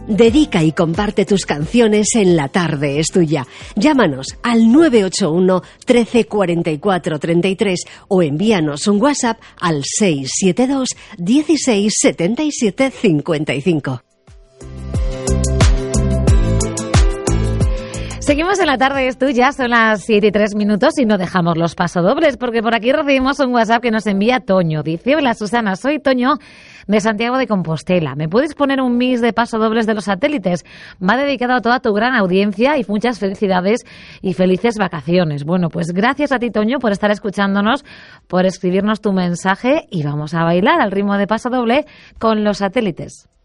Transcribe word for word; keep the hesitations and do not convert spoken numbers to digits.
Dedica y comparte tus canciones en La Tarde es Tuya. Llámanos al nueve ocho uno, trece, cuarenta y cuatro, treinta y tres o envíanos un WhatsApp al seis siete dos, dieciséis, setenta y siete, cincuenta y cinco. Seguimos en La Tarde es Tuya, son las siete y tres minutos y no dejamos los pasodobles porque por aquí recibimos un WhatsApp que nos envía Toño. Dice: hola Susana, soy Toño de Santiago de Compostela. ¿Me puedes poner un mix de pasodobles de Los Satélites? Va dedicado a toda tu gran audiencia y muchas felicidades y felices vacaciones. Bueno, pues gracias a ti, Toño, por estar escuchándonos, por escribirnos tu mensaje y vamos a bailar al ritmo de pasodoble con Los Satélites.